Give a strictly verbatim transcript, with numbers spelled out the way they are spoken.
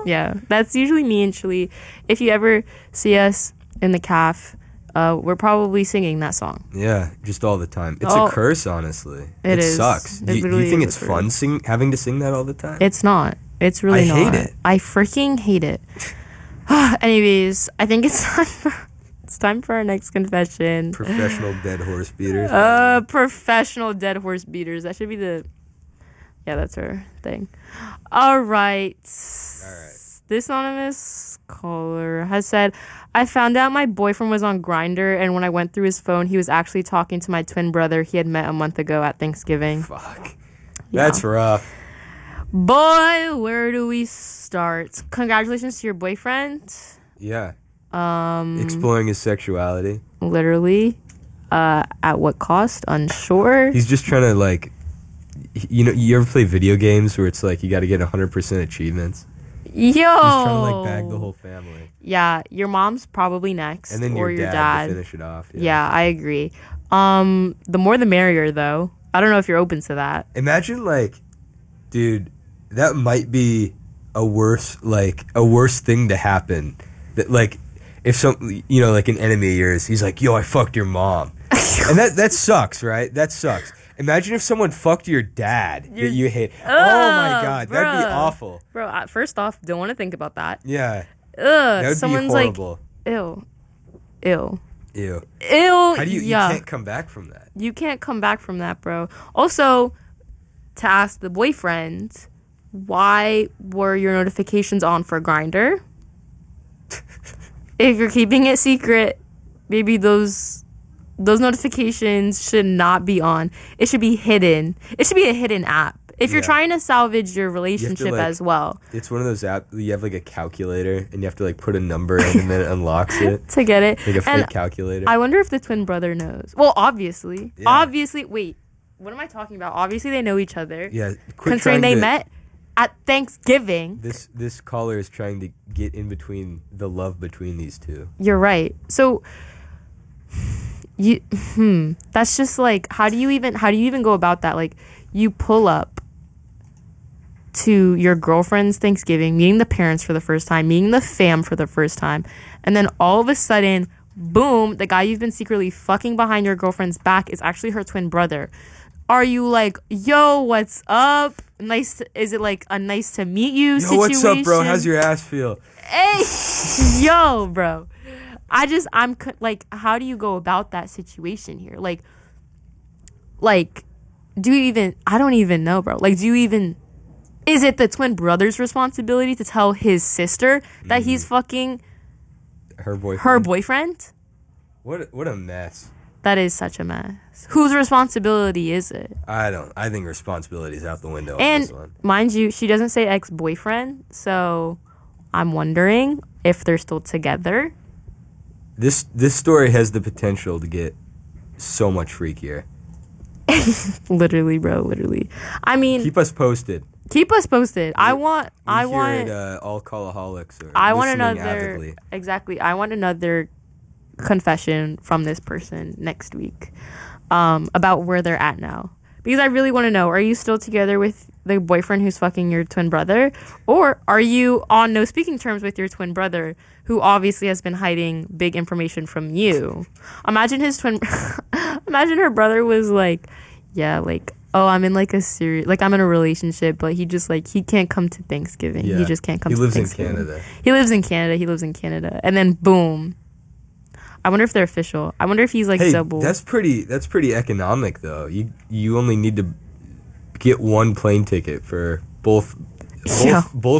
Yeah, that's usually me and Chili. If you ever see us in the caf, uh, we're probably singing that song. Yeah, just all the time. It's Oh, a curse, honestly. it It, is. sucks. It Do you, do literally you think is it's a fun curse. sing having to sing that all the time? It's not. It's really I not. hate it. I freaking hate it. Anyways, I think it's time for it's time for our next confession. Professional dead horse beaters. Uh, professional dead horse beaters. That should be the. Yeah, that's our thing. All right. All right. This anonymous caller has said, I found out my boyfriend was on Grindr, and when I went through his phone, he was actually talking to my twin brother he had met a month ago at Thanksgiving. Fuck. Yeah. That's rough. Boy, where do we start? Congratulations to your boyfriend. Yeah. Um, Exploring his sexuality. literally. Uh, at what cost? Unsure. He's just trying to, like, you know, you ever play video games where it's like you got to get one hundred percent achievements? Yo. He's trying to, like, bag the whole family. Yeah, your mom's probably next, And then or your, your dad, dad. to finish it off. Yeah, I agree. Um, the more the merrier, though. I don't know if you're open to that. Imagine, like, dude, that might be a worse, like, a worse thing to happen. That, like, if some, you know, like an enemy of yours, he's like, yo, I fucked your mom. And that, that sucks, right? That sucks. Imagine if someone fucked your dad Your- that you hate. Ugh, oh, my God. That'd be bruh. awful. Bro, uh, first off, don't want to think about that. Yeah. Ugh, That would someone's be horrible. like, ew, ew, Ew. ew. How do you, yeah. you can't come back from that. You can't come back from that, bro. Also, to ask the boyfriend, why were your notifications on for Grindr? If you're keeping it secret, maybe those those notifications should not be on. It should be hidden. It should be a hidden app. If you're Yeah. trying to salvage your relationship like- as well. It's one of those apps, you have like a calculator and you have to like put a number in and then it unlocks it. To get it. Like a fake And calculator. I wonder if the twin brother knows. Well, obviously. Yeah. Obviously. Wait. What am I talking about? Obviously, they know each other. yeah. Quit Considering trying they to- met at Thanksgiving. This this caller is trying to get in between the love between these two. You're right. So, you, hmm, that's just like, how do you even, how do you even go about that? Like, you pull up to your girlfriend's Thanksgiving, meeting the parents for the first time, meeting the fam for the first time, and then all of a sudden, boom, the guy you've been secretly fucking behind your girlfriend's back is actually her twin brother. Are you like, yo, what's up? Nice. To, is it like a nice to meet you Yo, situation? what's up, bro? How's your ass feel? Hey, yo, bro. I just, I'm co- like, how do you go about that situation here? Like, like, do you even, I don't even know, bro. Like, do you even, is it the twin brother's responsibility to tell his sister that he's fucking Her boyfriend. her boyfriend? What a- what a mess. That is such a mess. Whose responsibility is it? I don't. I think responsibility is out the window on And this one. mind you, she doesn't say ex-boyfriend, so I'm wondering if they're still together. This this story has the potential to get so much freakier. Literally, bro, literally. I mean, Keep us posted. keep us posted. I want, We I here want, at, uh, all Callaholics or I want listening another, avidly. exactly. I want another confession from this person next week, um, about where they're at now. Because I really want to know, are you still together with the boyfriend who's fucking your twin brother? Or are you on no speaking terms with your twin brother, who obviously has been hiding big information from you? Imagine his twin, imagine her brother was like, yeah, like, oh, I'm in like a serious, like I'm in a relationship, but he just like, he can't come to Thanksgiving. Yeah. He just can't come He to lives in Thanksgiving. Canada. He lives in Canada. He lives in Canada. And then boom. I wonder if they're official. I wonder if he's like Hey, double. that's pretty. That's pretty economic, though. You you only need to get one plane ticket for both both, Yeah. both